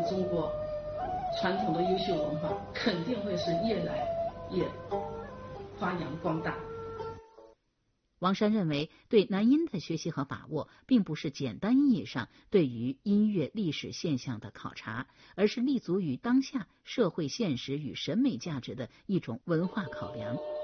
中国传统的优秀文化肯定会是越来越发扬光大。 王珊认为，对南音的学习和把握，并不是简单意义上对于音乐历史现象的考察，而是立足于当下社会现实与审美价值的一种文化考量。